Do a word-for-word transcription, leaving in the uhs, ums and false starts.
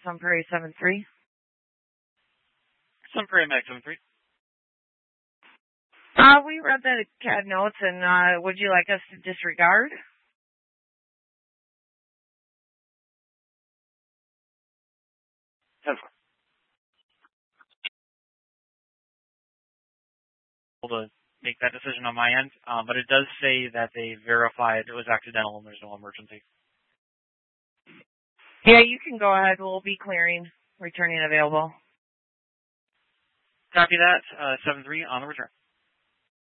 Sun Prairie seven three. Sun Prairie Mag seven three. Uh, we read the C A D notes, and uh, would you like us to disregard? Yes. To make that decision on my end, um, but it does say that they verified it was accidental and there's no emergency. Yeah, you can go ahead. We'll be clearing, returning available. Copy that. Uh, seven three on the return.